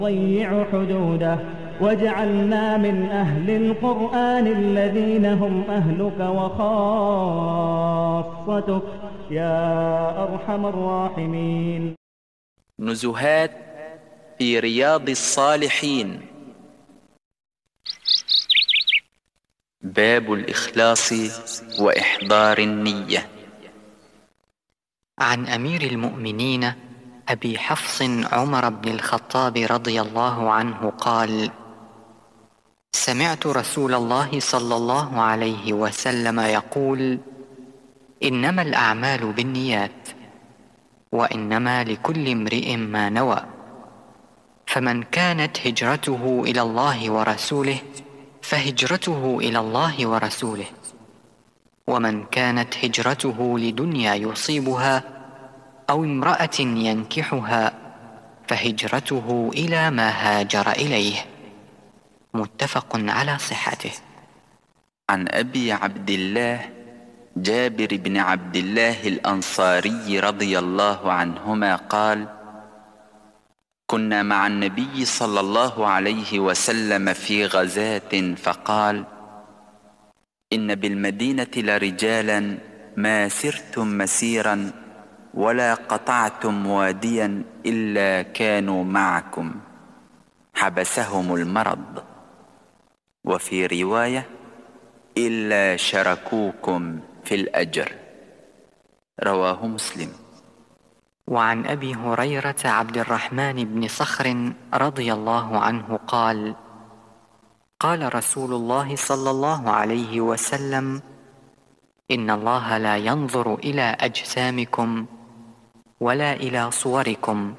ضيع حدوده وجعلنا من أهل القرآن الذين هم أهلك وخاصتك يا أرحم الراحمين. نزهات في رياض الصالحين. باب الإخلاص وإحضار النية. عن أمير المؤمنين أبي حفص عمر بن الخطاب رضي الله عنه قال: سمعت رسول الله صلى الله عليه وسلم يقول: إنما الأعمال بالنيات، وإنما لكل امرئ ما نوى، فمن كانت هجرته إلى الله ورسوله فهجرته إلى الله ورسوله، ومن كانت هجرته لدنيا يصيبها أو امرأة ينكحها فهجرته إلى ما هاجر إليه. متفق على صحته. عن أبي عبد الله جابر بن عبد الله الأنصاري رضي الله عنهما قال: كنا مع النبي صلى الله عليه وسلم في غزاة فقال: إن بالمدينة لرجالا ما سرتم مسيرا ولا قطعتم واديا إلا كانوا معكم حبسهم المرض، وفي رواية: إلا شركوكم في الأجر. رواه مسلم. وعن أبي هريرة عبد الرحمن بن صخر رضي الله عنه قال: قال رسول الله صلى الله عليه وسلم: إن الله لا ينظر إلى أجسامكم ولا إلى صوركم،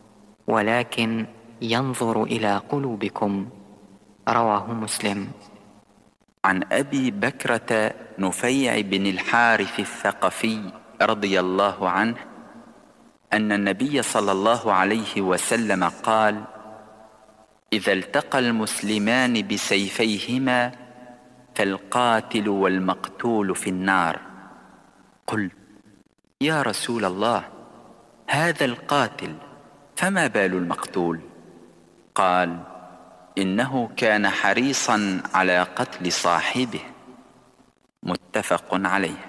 ولكن ينظر إلى قلوبكم. رواه مسلم. عن أبي بكرة نفيع بن الحارث الثقفي رضي الله عنه أن النبي صلى الله عليه وسلم قال: إذا التقى المسلمان بسيفيهما فالقاتل والمقتول في النار. قلت: يا رسول الله، هذا القاتل، فما بال المقتول؟ قال: إنه كان حريصا على قتل صاحبه. متفق عليه.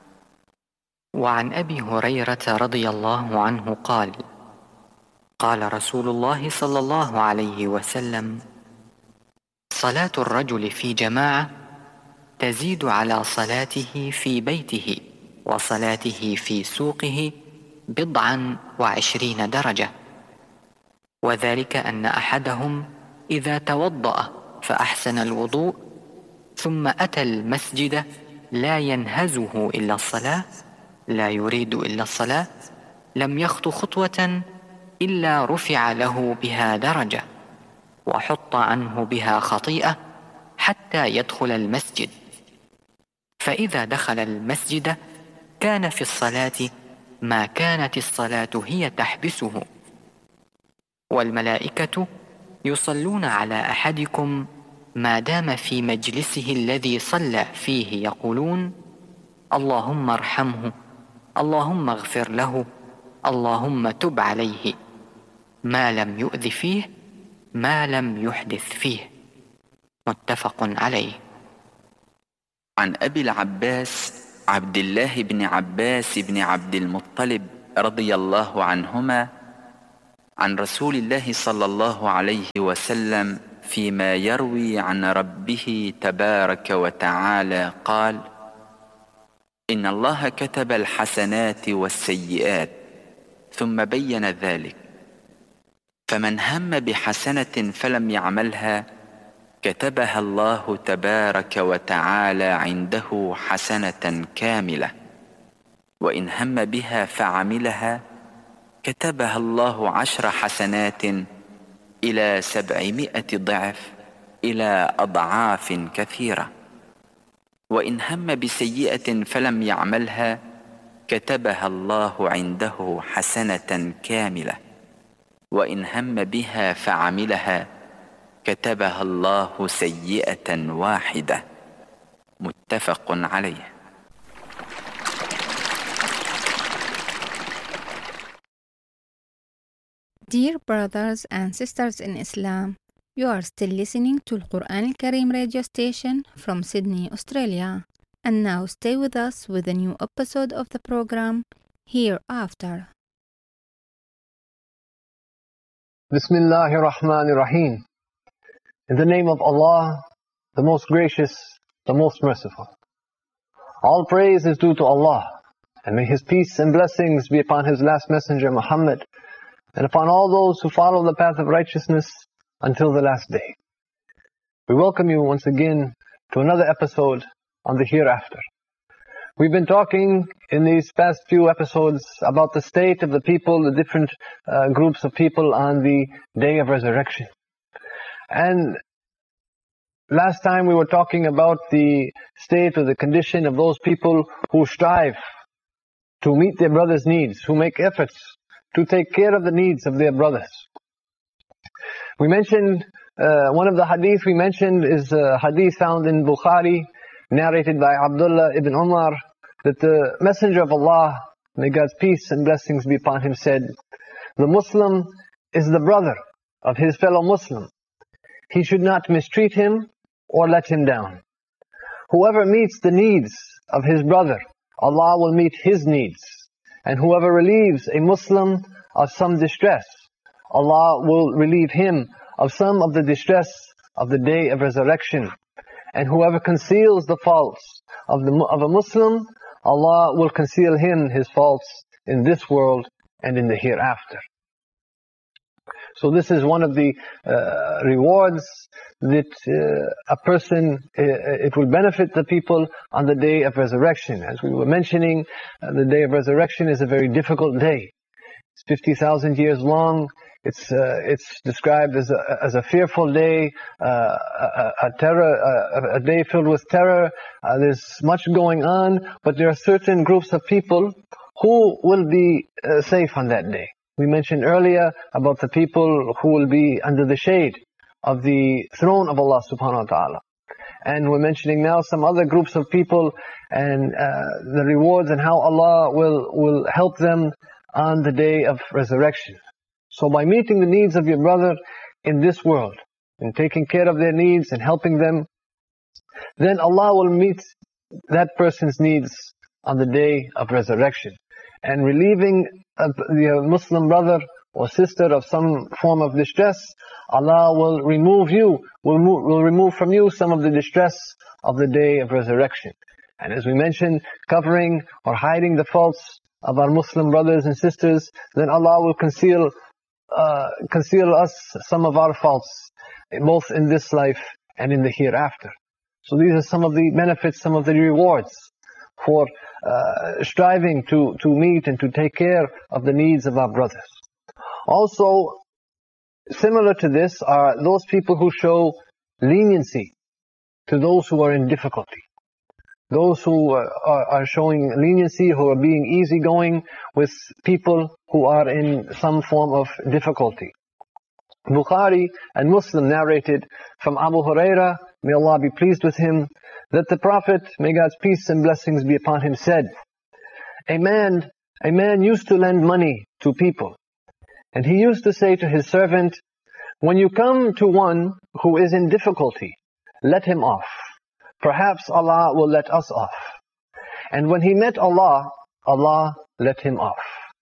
وعن أبي هريرة رضي الله عنه قال: قال رسول الله صلى الله عليه وسلم: صلاة الرجل في جماعة تزيد على صلاته في بيته وصلاته في سوقه 27 درجة، وذلك أن أحدهم إذا توضأ فأحسن الوضوء ثم أتى المسجد لا ينهزه إلا الصلاة، لا يريد إلا الصلاة، لم يخط خطوة إلا رفع له بها درجة وحط عنه بها خطيئة حتى يدخل المسجد، فإذا دخل المسجد كان في الصلاة ما كانت الصلاة هي تحبسه. والملائكة يصلون على أحدكم ما دام في مجلسه الذي صلى فيه، يقولون: اللهم ارحمه، اللهم اغفر له، اللهم تب عليه، ما لم يؤذ فيه، ما لم يحدث فيه. متفق عليه. عن أبي العباس عبد الله بن عباس بن عبد المطلب رضي الله عنهما عن رسول الله صلى الله عليه وسلم فيما يروي عن ربه تبارك وتعالى قال: إن الله كتب الحسنات والسيئات ثم بين ذلك، فمن هم بحسنة فلم يعملها كتبها الله تبارك وتعالى عنده حسنة كاملة، وإن هم بها فعملها كتبها الله 10 حسنات إلى 700 ضعف إلى أضعاف كثيرة، وإن هم بسيئة فلم يعملها كتبها الله عنده حسنة كاملة، وإن هم بها فعملها كتبها الله سيئة واحدة. متفق عليه. Dear brothers and sisters in Islam, you are still listening to Al-Quran Al-Kareem radio station from Sydney, Australia. And now stay with us with a new episode of the program Hereafter. Bismillahir Rahmanir Rahim. In the name of Allah, the most gracious, the most merciful. All praise is due to Allah, and may His peace and blessings be upon His last messenger Muhammad, and upon all those who follow the path of righteousness until the last day. We welcome you once again to another episode on the Hereafter. We've been talking in these past few episodes about the state of the people, the different groups of people on the day of resurrection. And last time we were talking about the state or the condition of those people who strive to meet their brothers' needs, who make efforts to take care of the needs of their brothers. We mentioned, one of the hadith we mentioned is a hadith found in Bukhari, narrated by Abdullah ibn Umar, that the Messenger of Allah, may God's peace and blessings be upon him, said, "The Muslim is the brother of his fellow Muslim. He should not mistreat him or let him down. Whoever meets the needs of his brother, Allah will meet his needs. And whoever relieves a Muslim of some distress, Allah will relieve him of some of the distress of the day of resurrection. And whoever conceals the faults of a Muslim, Allah will conceal him his faults in this world and in the hereafter." So this is one of the rewards that a person, it will benefit the people on the day of resurrection. As we were mentioning, the day of resurrection is a very difficult day. It's 50,000 years long. It's described as a fearful day, a day filled with terror. There's much going on, but there are certain groups of people who will be safe on that day. We mentioned earlier about the people who will be under the shade of the throne of Allah subhanahu wa ta'ala. And we're mentioning now some other groups of people and the rewards and how Allah will help them on the day of resurrection. So by meeting the needs of your brother in this world, and taking care of their needs and helping them, then Allah will meet that person's needs on the day of resurrection. And relieving the Muslim brother or sister of some form of distress, Allah will remove from you some of the distress of the day of resurrection. And as we mentioned, covering or hiding the faults of our Muslim brothers and sisters, then Allah will conceal us some of our faults, both in this life and in the hereafter. So these are some of the benefits, some of the rewards for striving to meet and to take care of the needs of our brothers. Also, similar to this are those people who show leniency to those who are in difficulty. Those who are showing leniency, who are being easygoing with people who are in some form of difficulty. Bukhari and Muslim narrated from Abu Huraira, may Allah be pleased with him, that the Prophet, may God's peace and blessings be upon him, said, A man used to lend money to people, and he used to say to his servant, "When you come to one who is in difficulty, let him off. Perhaps Allah will let us off." And when he met Allah, Allah let him off.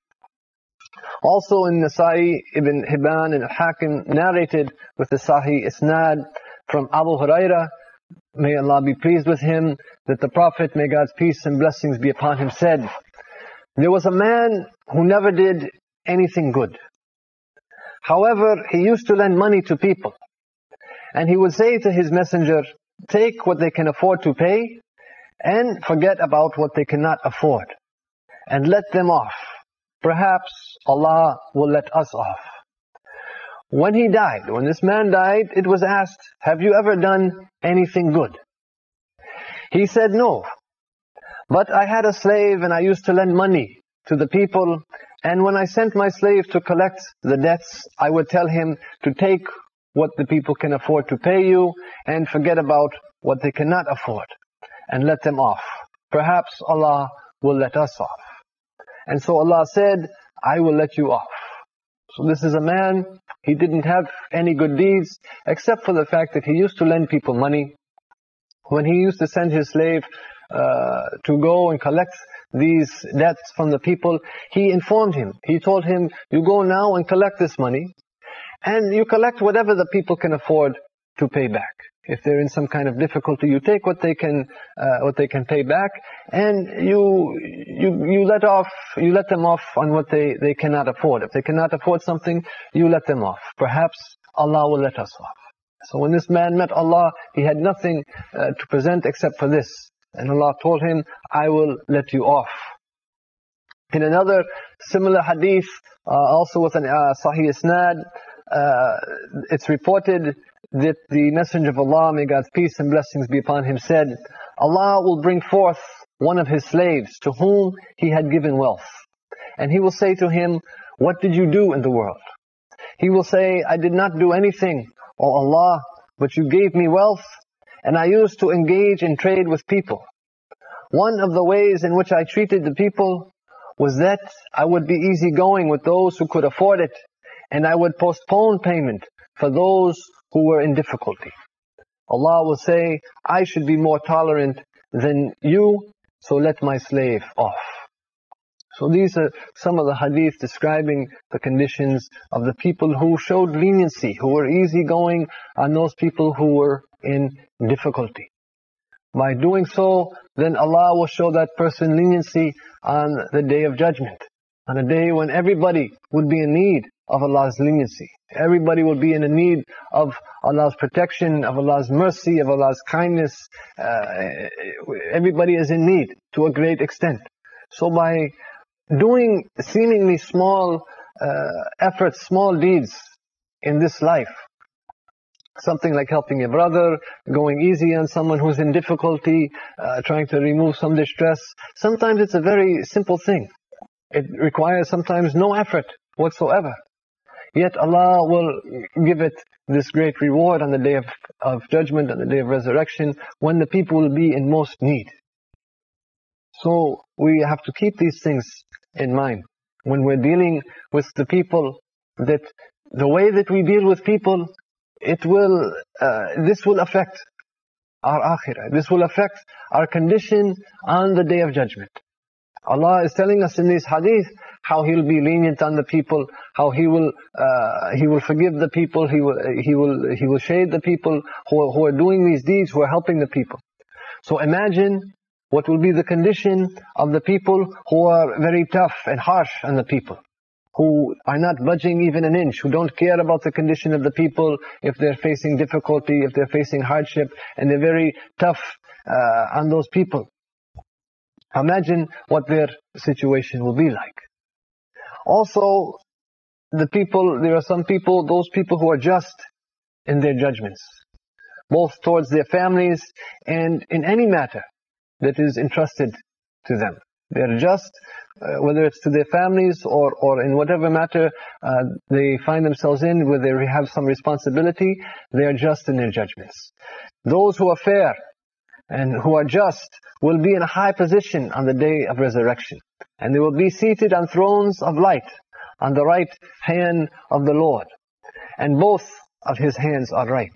Also in Nasa'i, Ibn Hibban and Hakim narrated with the Sahih Isnad from Abu Huraira, may Allah be pleased with him, that the Prophet, may God's peace and blessings be upon him, said, "There was a man who never did anything good. However, he used to lend money to people. And he would say to his messenger, 'Take what they can afford to pay, and forget about what they cannot afford, and let them off. Perhaps Allah will let us off.' When this man died, it was asked, 'Have you ever done anything good?' He said, 'No. But I had a slave and I used to lend money to the people, and when I sent my slave to collect the debts, I would tell him to take what the people can afford to pay you and forget about what they cannot afford and let them off. Perhaps Allah will let us off.' And so Allah said, 'I will let you off.' So this is a man, he didn't have any good deeds except for the fact that he used to lend people money. When he used to send his slave to go and collect these debts from the people, he informed him. He told him, you go now and collect this money, and you collect whatever the people can afford to pay back. If they're in some kind of difficulty, you take what they can pay back, and you let them off on what they cannot afford. If they cannot afford something, you let them off. Perhaps Allah will let us off. So when this man met Allah, he had nothing to present except for this. And Allah told him, I will let you off. In another similar hadith, also with an Sahih Isnad, it's reported that the Messenger of Allah, may God's peace and blessings be upon him, said, Allah will bring forth one of his slaves to whom he had given wealth. And he will say to him, what did you do in the world? He will say, I did not do anything, O Allah, but you gave me wealth, and I used to engage in trade with people. One of the ways in which I treated the people was that I would be easygoing with those who could afford it, and I would postpone payment for those who were in difficulty. Allah will say, I should be more tolerant than you, so let my slave off. So these are some of the hadith describing the conditions of the people who showed leniency, who were easygoing on those people who were in difficulty. By doing so, then Allah will show that person leniency on the Day of Judgment, on a day when everybody would be in need of Allah's leniency. Everybody will be in a need of Allah's protection, of Allah's mercy, of Allah's kindness. Everybody is in need to a great extent. So by doing seemingly small efforts, small deeds in this life, something like helping a brother, going easy on someone who's in difficulty, trying to remove some distress, sometimes it's a very simple thing. It requires sometimes no effort whatsoever. Yet Allah will give it this great reward on the Day of Judgment, on the Day of Resurrection, when the people will be in most need. So we have to keep these things in mind when we're dealing with the people, that the way that we deal with people, this will affect our akhirah. This will affect our condition on the Day of Judgment. Allah is telling us in this hadith how He will be lenient on the people, how He will forgive the people, He will shade the people who are doing these deeds, who are helping the people. So imagine what will be the condition of the people who are very tough and harsh on the people, who are not budging even an inch, who don't care about the condition of the people, if they're facing difficulty, if they're facing hardship, and they're very tough on those people. Imagine what their situation will be like. Also, there are some people, those people who are just in their judgments, both towards their families and in any matter that is entrusted to them. They are just, whether it's to their families or in whatever matter they find themselves in, where they have some responsibility, they are just in their judgments. Those who are fair and who are just will be in a high position on the Day of Resurrection. And they will be seated on thrones of light, on the right hand of the Lord. And both of His hands are right.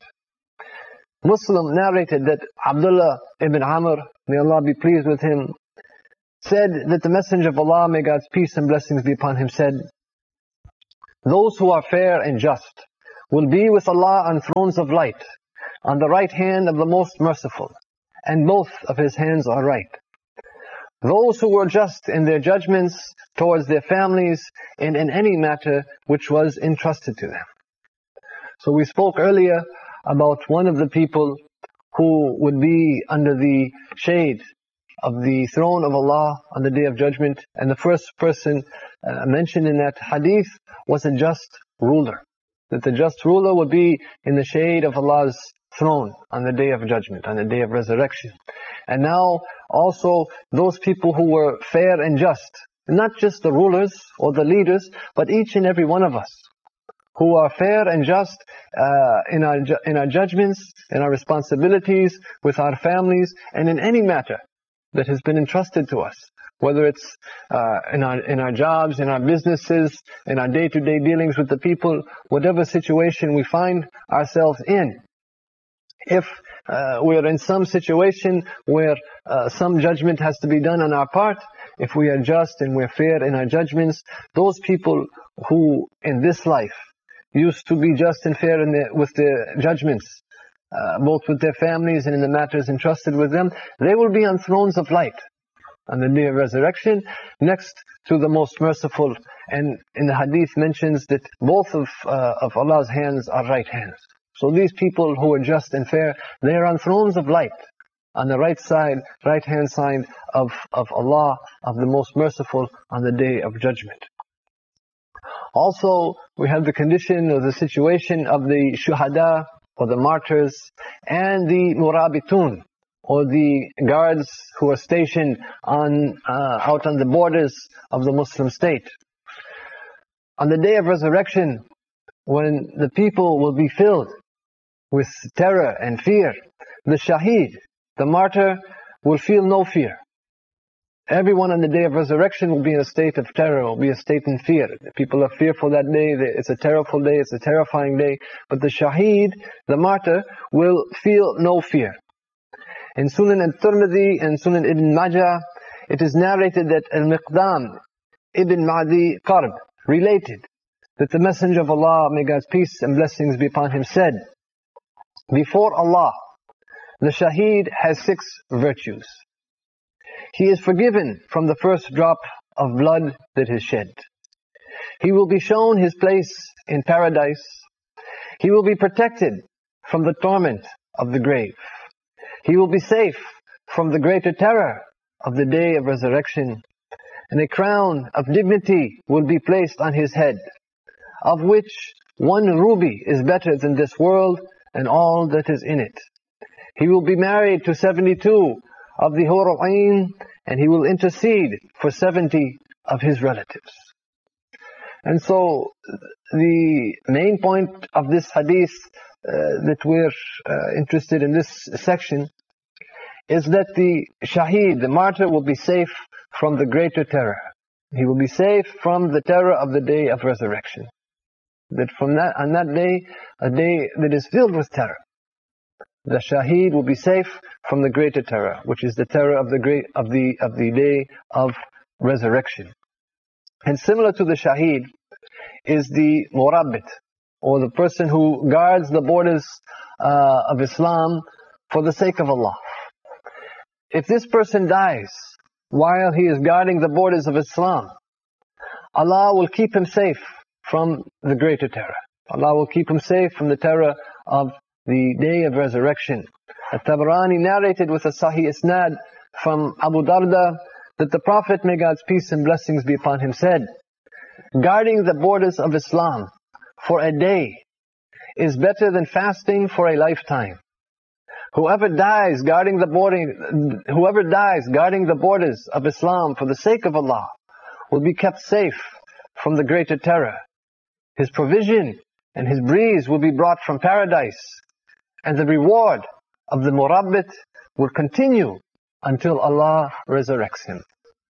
Muslim narrated that Abdullah ibn Amr, may Allah be pleased with him, said that the Messenger of Allah, may God's peace and blessings be upon him, said, those who are fair and just will be with Allah on thrones of light, on the right hand of the Most Merciful, and both of His hands are right. Those who were just in their judgments towards their families and in any matter which was entrusted to them. So we spoke earlier about one of the people who would be under the shade of the throne of Allah on the Day of Judgment, and the first person mentioned in that hadith was a just ruler. That the just ruler would be in the shade of Allah's throne on the Day of Judgment, on the Day of Resurrection. And now also those people who were fair and just, not just the rulers or the leaders, but each and every one of us who are fair and just in our judgments, in our responsibilities with our families, and in any matter that has been entrusted to us. whether it's in our jobs, in our businesses, in our day-to-day dealings with the people, whatever situation we find ourselves in. If we're in some situation where some judgment has to be done on our part, if we are just and we're fair in our judgments, those people who in this life used to be just and fair with their judgments, both with their families and in the matters entrusted with them, they will be on thrones of light on the day of resurrection, next to the most merciful. And in the hadith mentions that both of Allah's hands are right hands. So these people who are just and fair, they are on thrones of light, on the right side, right hand side of Allah, of the most merciful on the day of judgment. Also, we have the condition or the situation of the shuhada, or the martyrs, and the murabitun, or the guards who are stationed out on the borders of the Muslim state. On the day of resurrection, when the people will be filled with terror and fear, the shaheed, the martyr, will feel no fear. Everyone on the day of resurrection will be in a state of terror, will be a state in fear. People are fearful that day, it's a terrible day, it's a terrifying day. But the shaheed, the martyr, will feel no fear. In Sunan al-Tirmidhi and Sunan ibn Majah, it is narrated that al-Miqdam ibn Ma'di Qarb related that the Messenger of Allah, may God's peace and blessings be upon him, said, before Allah, the shaheed has 6 virtues. He is forgiven from the first drop of blood that is shed. He will be shown his place in paradise. He will be protected from the torment of the grave. He will be safe from the greater terror of the day of resurrection. And a crown of dignity will be placed on his head, of which 1 ruby is better than this world and all that is in it. He will be married to 72 of the Hur al-Ain, and he will intercede for 70 of his relatives. And so the main point of this hadith that we're interested in this section is that the shaheed, the martyr, will be safe from the greater terror. He will be safe from the terror of the day of resurrection. That on that day, a day that is filled with terror, the shaheed will be safe from the greater terror, which is the terror of the day of resurrection. And similar to the shaheed is the murabbit, or the person who guards the borders of Islam for the sake of Allah. If this person dies while he is guarding the borders of Islam, Allah will keep him safe from the greater terror. Allah will keep him safe from the terror of the day of resurrection. At-Tabarani narrated with a Sahih Isnad from Abu Darda that the Prophet, may God's peace and blessings be upon him, said, guarding the borders of Islam for a day is better than fasting for a lifetime. Whoever dies guarding the borders of Islam for the sake of Allah will be kept safe from the greater terror. His provision and his breeze will be brought from paradise, and the reward of the murabbit will continue until Allah resurrects him.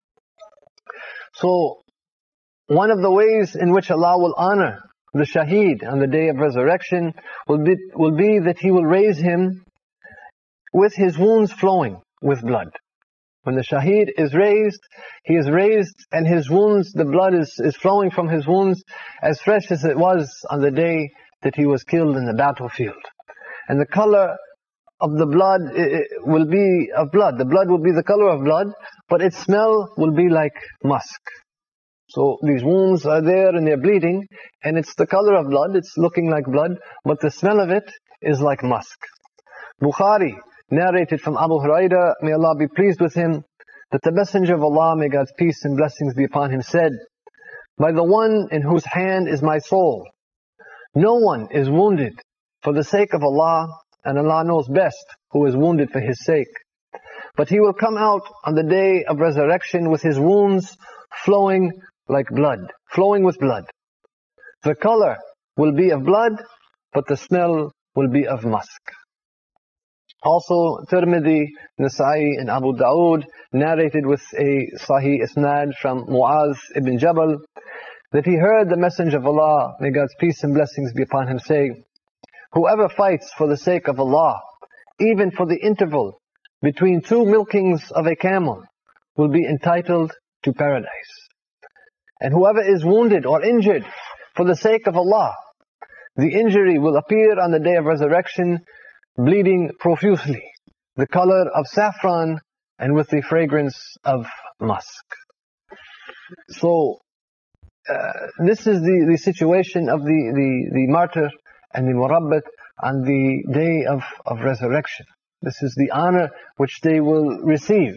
So, one of the ways in which Allah will honor the shaheed on the day of resurrection will be that He will raise him with his wounds flowing with blood. When the shaheed is raised, he is raised and his wounds, the blood is flowing from his wounds as fresh as it was on the day that he was killed in the battlefield. And the color of the blood will be of blood. The blood will be the color of blood, but its smell will be like musk. So these wounds are there and they're bleeding, and it's the color of blood, it's looking like blood, but the smell of it is like musk. Bukhari narrated from Abu Hurairah, may Allah be pleased with him, that the Messenger of Allah, may God's peace and blessings be upon him, said, by the one in whose hand is my soul, no one is wounded for the sake of Allah, and Allah knows best who is wounded for His sake. But he will come out on the day of resurrection with his wounds flowing like blood, flowing with blood. The color will be of blood, but the smell will be of musk. Also, Tirmidhi, Nasa'i and Abu Dawood narrated with a Sahih Isnad from Mu'az ibn Jabal that he heard the Messenger of Allah, may God's peace and blessings be upon him, say, "Whoever fights for the sake of Allah, even for the interval between two milkings of a camel, will be entitled to paradise. And whoever is wounded or injured for the sake of Allah, the injury will appear on the day of resurrection, bleeding profusely, the color of saffron and with the fragrance of musk." So, this is the situation of the martyr and the murabbat on the day of resurrection. This is the honor which they will receive.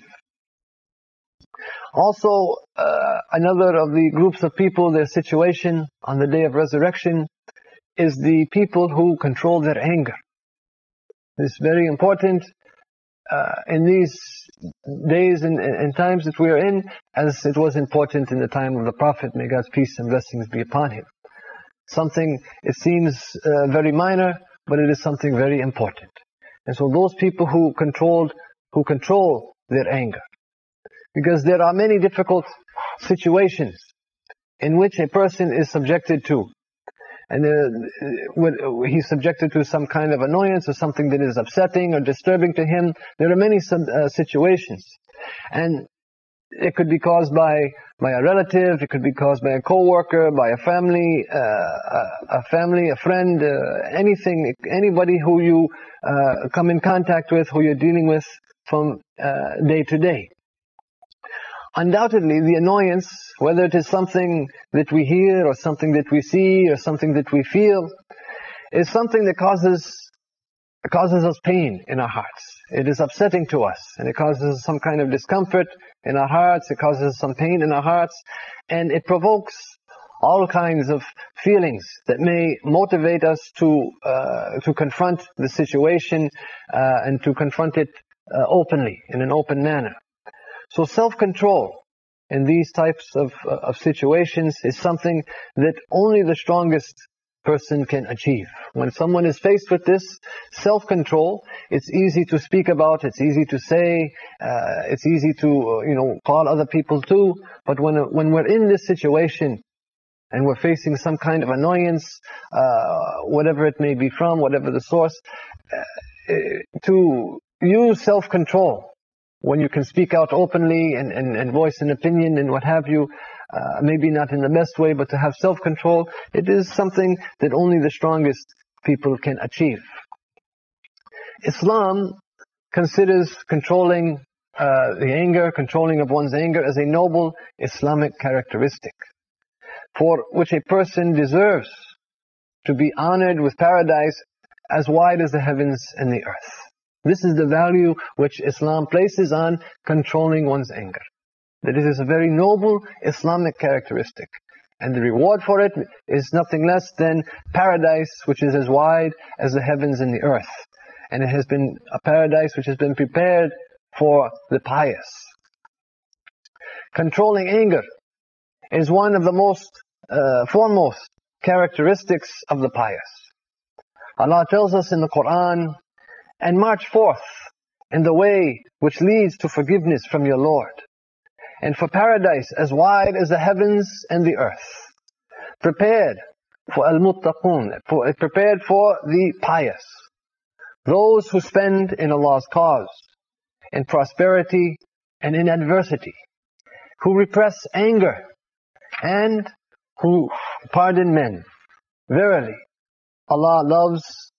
Also, another of the groups of people, their situation on the day of resurrection is the people who control their anger. This is very important in these days and times that we are in, as it was important in the time of the Prophet, may God's peace and blessings be upon him. Something, it seems very minor, but it is something very important. And so those people who control their anger, because there are many difficult situations in which a person is subjected to. And he's subjected to some kind of annoyance or something that is upsetting or disturbing to him. There are many situations. And it could be caused by a relative, it could be caused by a co-worker, by a family, a friend, anything, anybody who you come in contact with, who you're dealing with from day to day. Undoubtedly, the annoyance, whether it is something that we hear or something that we see or something that we feel, is something that causes us pain in our hearts. It is upsetting to us, and it causes some kind of discomfort in our hearts, it causes some pain in our hearts, and it provokes all kinds of feelings that may motivate us to confront the situation and to confront it openly, in an open manner. So self-control in these types of situations is something that only the strongest person can achieve. When someone is faced with this self-control, it's easy to speak about, it's easy to say, it's easy to call other people too. But when we're in this situation and we're facing some kind of annoyance, whatever it may be from, whatever the source, to use self-control when you can speak out openly and voice an opinion and what have you, maybe not in the best way, but to have self-control, it is something that only the strongest people can achieve. Islam considers controlling the anger, controlling of one's anger as a noble Islamic characteristic, for which a person deserves to be honored with paradise as wide as the heavens and the earth. This is the value which Islam places on controlling one's anger. That it is a very noble Islamic characteristic. And the reward for it is nothing less than paradise, which is as wide as the heavens and the earth. And it has been a paradise which has been prepared for the pious. Controlling anger is one of the most foremost characteristics of the pious. Allah tells us in the Quran, "And march forth in the way which leads to forgiveness from your Lord, and for paradise as wide as the heavens and the earth, prepared for al-muttaqun, prepared for the pious, those who spend in Allah's cause, in prosperity and in adversity, who repress anger and who pardon men. Verily, Allah loves